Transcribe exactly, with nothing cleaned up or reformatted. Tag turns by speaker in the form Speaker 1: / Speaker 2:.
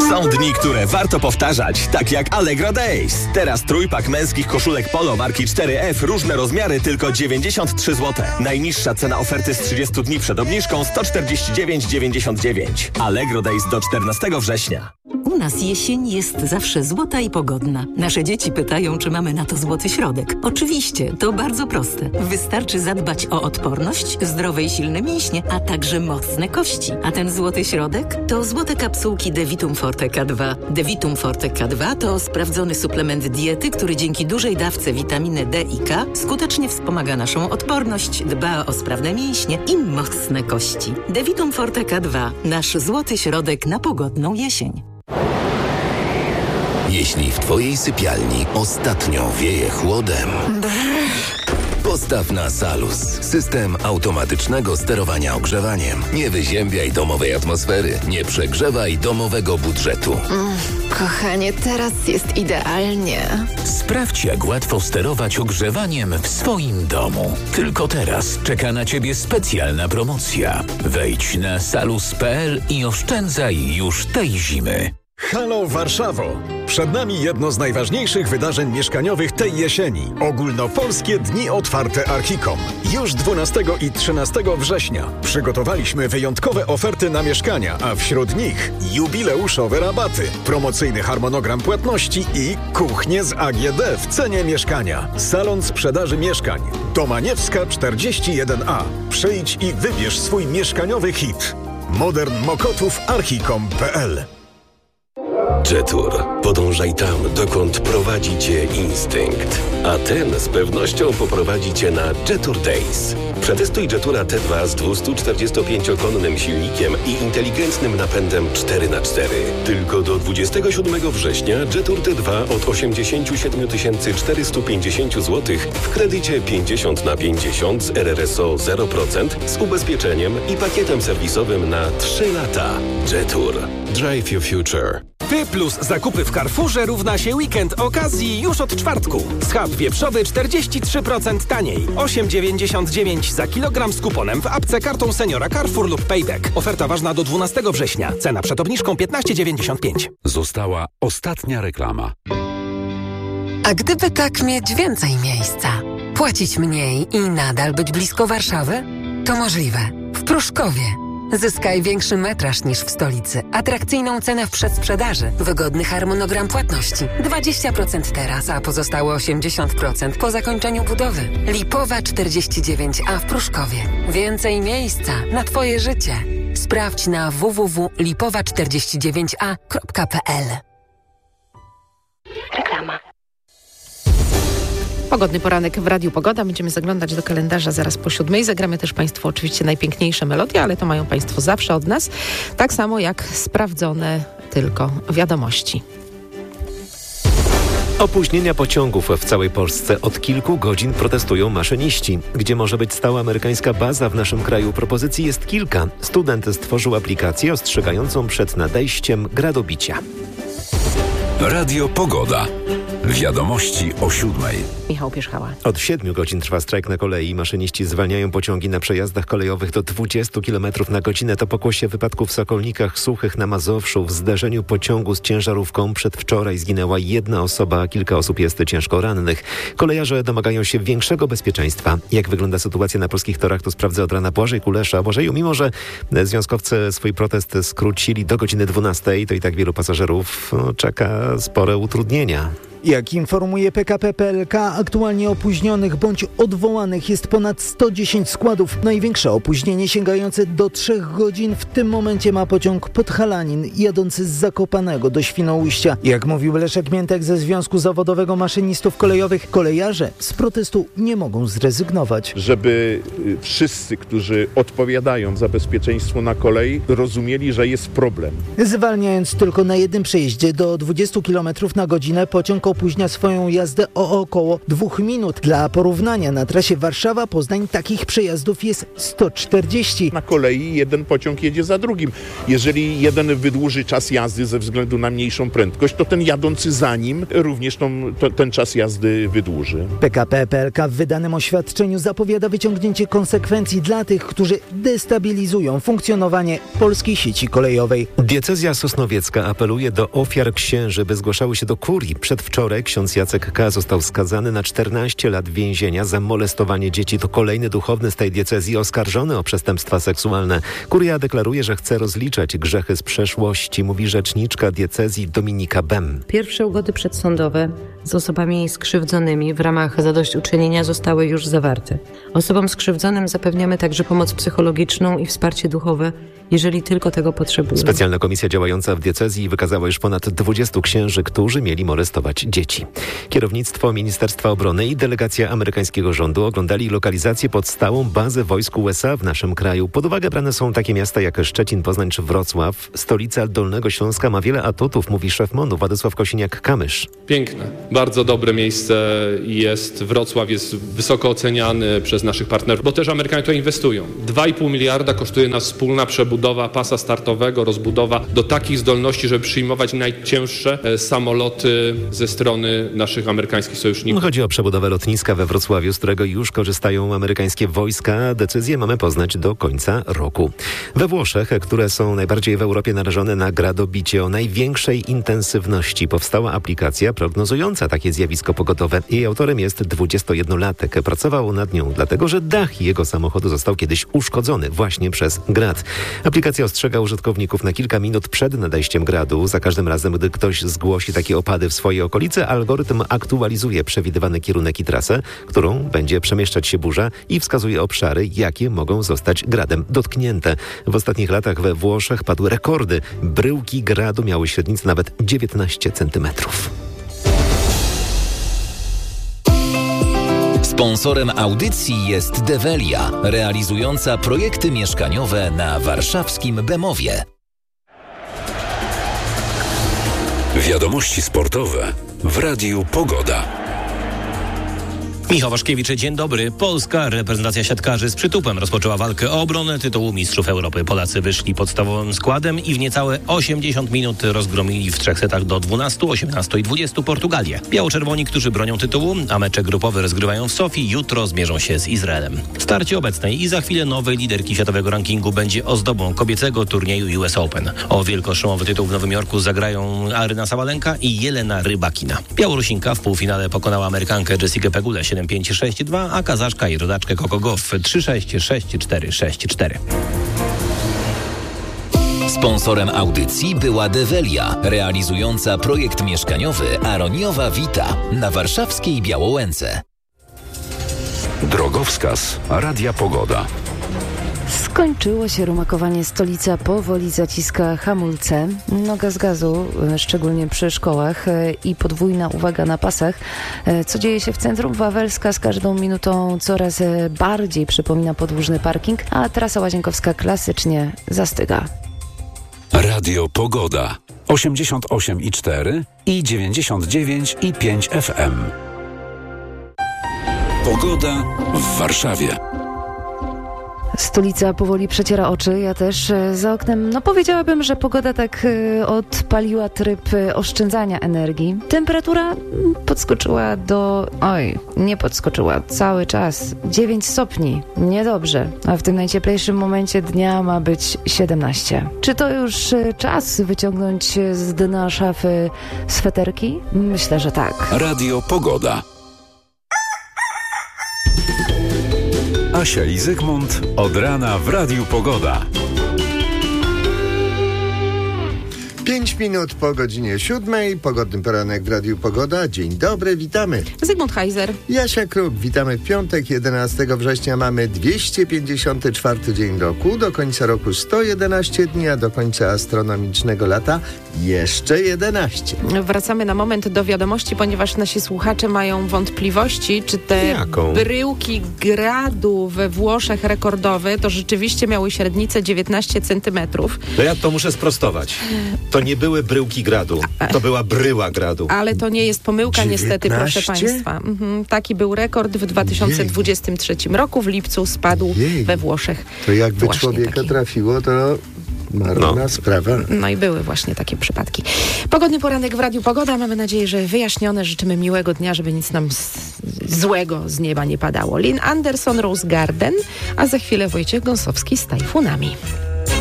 Speaker 1: Są dni, które warto powtarzać, tak jak Allegro Days. Teraz trójpak męskich koszulek Polo marki cztery F, różne rozmiary, tylko dziewięćdziesiąt trzy złote. Najniższa cena oferty z trzydziestu dni przed obniżką sto czterdzieści dziewięć dziewięćdziesiąt dziewięć. Allegro Days do czternastego września.
Speaker 2: U nas jesień jest zawsze złota i pogodna. Nasze dzieci pytają, czy mamy na to złoty środek. Oczywiście, to bardzo proste. Wystarczy zadbać o odporność, zdrowe i silne mięśnie, a także mocne kości. A ten złoty środek to złote kapsułki Devitum Forte K dwa. Devitum Forte K dwa to sprawdzony suplement diety, który dzięki dużej dawce witaminy D i K skutecznie wspomaga naszą odporność, dba o sprawne mięśnie i mocne kości. Devitum Forte K dwa. Nasz złoty środek na pogodną jesień.
Speaker 3: Jeśli w Twojej sypialni ostatnio wieje chłodem, postaw na Salus. System automatycznego sterowania ogrzewaniem. Nie wyziębiaj domowej atmosfery. Nie przegrzewaj domowego budżetu.
Speaker 4: Mm, kochanie, teraz jest idealnie.
Speaker 5: Sprawdź, jak łatwo sterować ogrzewaniem w swoim domu. Tylko teraz czeka na Ciebie specjalna promocja. Wejdź na salus kropka p l i oszczędzaj już tej zimy.
Speaker 6: Halo Warszawo! Przed nami jedno z najważniejszych wydarzeń mieszkaniowych tej jesieni. Ogólnopolskie Dni Otwarte Archicom. Już dwunastego i trzynastego września przygotowaliśmy wyjątkowe oferty na mieszkania, a wśród nich jubileuszowe rabaty, promocyjny harmonogram płatności i kuchnie z A G D w cenie mieszkania. Salon Sprzedaży Mieszkań. Domaniewska czterdzieści jeden A. Przyjdź i wybierz swój mieszkaniowy hit. Modern Mokotów Archicom kropka p l.
Speaker 7: Jetour. Podążaj tam, dokąd prowadzi Cię instynkt. A ten z pewnością poprowadzi Cię na Jetour Days. Przetestuj Jetoura T dwa z dwieście czterdziestopięciokonnym silnikiem i inteligentnym napędem cztery na cztery. Tylko do dwudziestego siódmego września Jetour T dwa od osiemdziesiąt siedem tysięcy czterysta pięćdziesiąt złotych w kredycie pięćdziesiąt na pięćdziesiąt z R R S O zero procent z ubezpieczeniem i pakietem serwisowym na trzy lata. Jetour. Drive your future.
Speaker 8: Ty plus zakupy w Carrefourze równa się weekend okazji już od czwartku. Schab wieprzowy czterdzieści trzy procent taniej. osiem dziewięćdziesiąt dziewięć za kilogram z kuponem w apce kartą seniora Carrefour lub Payback. Oferta ważna do dwunastego września. Cena przed obniżką piętnaście dziewięćdziesiąt pięć.
Speaker 9: Została ostatnia reklama.
Speaker 10: A gdyby tak mieć więcej miejsca, płacić mniej i nadal być blisko Warszawy? To możliwe. W Pruszkowie. Zyskaj większy metraż niż w stolicy, atrakcyjną cenę w przedsprzedaży, wygodny harmonogram płatności, dwadzieścia procent teraz, a pozostałe osiemdziesiąt procent po zakończeniu budowy. Lipowa czterdzieści dziewięć A w Pruszkowie. Więcej miejsca na Twoje życie. Sprawdź na w w w kropka lipowa czterdzieści dziewięć a kropka p l.
Speaker 4: Reklama.
Speaker 11: Pogodny poranek w Radiu Pogoda. Będziemy zaglądać do kalendarza zaraz po siódmej. Zagramy też Państwu oczywiście najpiękniejsze melodie, ale to mają Państwo zawsze od nas. Tak samo jak sprawdzone tylko wiadomości.
Speaker 12: Opóźnienia pociągów w całej Polsce. Od kilku godzin protestują maszyniści. Gdzie może być stała amerykańska baza w naszym kraju? Propozycji jest kilka. Student stworzył aplikację ostrzegającą przed nadejściem gradobicia.
Speaker 9: Radio Pogoda. Wiadomości o siódmej.
Speaker 11: Michał Pierzchała.
Speaker 12: Od siedmiu godzin trwa strajk na kolei. Maszyniści zwalniają pociągi na przejazdach kolejowych do dwudziestu kilometrów na godzinę. To pokłosie wypadku w Sokolnikach Suchych na Mazowszu. W zderzeniu pociągu z ciężarówką przedwczoraj zginęła jedna osoba, a kilka osób jest ciężko rannych. Kolejarze domagają się większego bezpieczeństwa. Jak wygląda sytuacja na polskich torach, to sprawdzę od rana Błażej Kulesza. Błażeju, mimo że związkowcy swój protest skrócili do godziny dwunastej, to i tak wielu pasażerów no, czeka spore utrudnienia.
Speaker 13: Jak informuje P K P P L K, aktualnie opóźnionych bądź odwołanych jest ponad sto dziesięć składów. Największe opóźnienie sięgające do trzech godzin w tym momencie ma pociąg Podhalanin jadący z Zakopanego do Świnoujścia. Jak mówił Leszek Miętek ze Związku Zawodowego Maszynistów Kolejowych, kolejarze z protestu nie mogą zrezygnować.
Speaker 14: Żeby wszyscy, którzy odpowiadają za bezpieczeństwo na kolei, rozumieli, że jest problem.
Speaker 13: Zwalniając tylko na jednym przejeździe do dwudziestu kilometrów na godzinę, pociąg opóźnia swoją jazdę o około dwóch minut. Dla porównania na trasie Warszawa-Poznań takich przejazdów jest sto czterdzieści.
Speaker 14: Na kolei jeden pociąg jedzie za drugim. Jeżeli jeden wydłuży czas jazdy ze względu na mniejszą prędkość, to ten jadący za nim również tą, to, ten czas jazdy wydłuży.
Speaker 13: P K P P L K w wydanym oświadczeniu zapowiada wyciągnięcie konsekwencji dla tych, którzy destabilizują funkcjonowanie polskiej sieci kolejowej.
Speaker 12: Diecezja sosnowiecka apeluje do ofiar księży, by zgłaszały się do kurii. Przedwczoraj ksiądz Jacek K. został skazany na czternaście lat więzienia za molestowanie dzieci. To kolejny duchowny z tej diecezji oskarżony o przestępstwa seksualne. Kuria deklaruje, że chce rozliczać grzechy z przeszłości, mówi rzeczniczka diecezji Dominika Bem.
Speaker 15: Pierwsze ugody przedsądowe z osobami skrzywdzonymi w ramach zadośćuczynienia zostały już zawarte. Osobom skrzywdzonym zapewniamy także pomoc psychologiczną i wsparcie duchowe, jeżeli tylko tego potrzebują.
Speaker 12: Specjalna komisja działająca w diecezji wykazała już ponad dwudziestu księży, którzy mieli molestować dzieci. Kierownictwo Ministerstwa Obrony i delegacja amerykańskiego rządu oglądali lokalizację pod stałą bazę wojsk U S A w naszym kraju. Pod uwagę brane są takie miasta jak Szczecin, Poznań czy Wrocław. Stolica Dolnego Śląska ma wiele atutów, mówi szef M O N-u Władysław Kosiniak-Kamysz.
Speaker 16: Piękne, bardzo dobre miejsce jest. Wrocław jest wysoko oceniany przez naszych partnerów, bo też Amerykanie tutaj inwestują. dwa i pół miliarda kosztuje nas wspólna przebudowa pasa startowego, rozbudowa do takich zdolności, żeby przyjmować najcięższe samoloty ze strony naszych amerykańskich sojuszników.
Speaker 12: Chodzi o przebudowę lotniska we Wrocławiu, z którego już korzystają amerykańskie wojska. Decyzję mamy poznać do końca roku. We Włoszech, które są najbardziej w Europie narażone na gradobicie o największej intensywności, powstała aplikacja prognozująca takie zjawisko pogodowe. Jej autorem jest dwudziestojednolatek. Pracował nad nią dlatego, że dach jego samochodu został kiedyś uszkodzony właśnie przez grad. Aplikacja ostrzega użytkowników na kilka minut przed nadejściem gradu. Za każdym razem, gdy ktoś zgłosi takie opady w swojej okolicy, algorytm aktualizuje przewidywany kierunek i trasę, którą będzie przemieszczać się burza i wskazuje obszary, jakie mogą zostać gradem dotknięte. W ostatnich latach we Włoszech padły rekordy. Bryłki gradu miały średnicę nawet dziewiętnaście centymetrów.
Speaker 5: Sponsorem audycji jest Develia, realizująca projekty mieszkaniowe na warszawskim Bemowie.
Speaker 9: Wiadomości sportowe w Radiu Pogoda.
Speaker 17: Michał Waszkiewicz, dzień dobry. Polska reprezentacja siatkarzy z przytupem rozpoczęła walkę o obronę tytułu Mistrzów Europy. Polacy wyszli podstawowym składem i w niecałe osiemdziesiąt minut rozgromili w trzech setach do dwunastu, osiemnastu i dwudziestu Portugalię. Biało-czerwoni, którzy bronią tytułu, a mecze grupowe rozgrywają w Sofii, jutro zmierzą się z Izraelem. Starcie obecnej i za chwilę nowej liderki światowego rankingu będzie ozdobą kobiecego turnieju U S Open. O wielkoszemowy tytuł w Nowym Jorku zagrają Aryna Sabalenka i Jelena Rybakina. Białorusinka w półfinale pokonała Amerykankę Jessicę Pegulę siedem pięć sześć dwa, a Kazaszka i rodaczkę Coco Gauff trzy sześć sześć cztery sześć cztery.
Speaker 5: Sponsorem audycji była Develia, realizująca projekt mieszkaniowy Aroniowa Vita na warszawskiej Białołęce.
Speaker 9: Drogowskaz Radia Pogoda.
Speaker 18: Skończyło się rumakowanie, stolica powoli zaciska hamulce. Noga z gazu, szczególnie przy szkołach, i podwójna uwaga na pasach. Co dzieje się w centrum? Wawelska z każdą minutą coraz bardziej przypomina podłużny parking, a trasa łazienkowska klasycznie zastyga.
Speaker 9: Radio Pogoda osiemdziesiąt osiem i cztery i dziewięćdziesiąt dziewięć i pięć F M. Pogoda w Warszawie.
Speaker 18: Stolica powoli przeciera oczy, ja też. Za oknem, no powiedziałabym, że pogoda tak y, odpaliła tryb y, oszczędzania energii. Temperatura podskoczyła do... Oj, nie podskoczyła, cały czas. dziewięć stopni, niedobrze. A w tym najcieplejszym momencie dnia ma być siedemnaście. Czy to już y, czas wyciągnąć z dna szafy sweterki? Myślę, że tak.
Speaker 9: Radio Pogoda. Asia i Zygmunt od rana w Radiu Pogoda.
Speaker 19: Pięć minut po godzinie siódmej. Pogodny poranek w Radiu Pogoda. Dzień dobry, witamy.
Speaker 11: Zygmunt Heiser.
Speaker 19: Jasia Kruk, witamy w piątek, jedenastego września. Mamy dwieście pięćdziesiąty czwarty dzień roku. Do końca roku sto jedenaście dni, a do końca astronomicznego lata Jeszcze jedenaście.
Speaker 11: Wracamy na moment do wiadomości, ponieważ nasi słuchacze mają wątpliwości, czy te
Speaker 12: Jaką?
Speaker 11: bryłki gradu we Włoszech rekordowe to rzeczywiście miały średnicę dziewiętnaście centymetrów.
Speaker 12: To ja to muszę sprostować. To nie były bryłki gradu, to była bryła gradu.
Speaker 11: Ale to nie jest pomyłka niestety, proszę
Speaker 12: dziewiętnaście?
Speaker 11: Państwa. Mhm. Taki był rekord w dwa tysiące dwudziestym trzecim roku. W lipcu spadł
Speaker 19: Jej.
Speaker 11: we Włoszech.
Speaker 19: To jakby
Speaker 11: Właśnie
Speaker 19: człowieka
Speaker 11: taki.
Speaker 19: trafiło, to marna
Speaker 12: No.
Speaker 19: sprawa.
Speaker 11: No i były właśnie takie przypadki. Pogodny poranek w Radiu Pogoda. Mamy nadzieję, że wyjaśnione. Życzymy miłego dnia, żeby nic nam z, złego z nieba nie padało. Lynn Anderson, Rose Garden, a za chwilę Wojciech Gąsowski z tajfunami.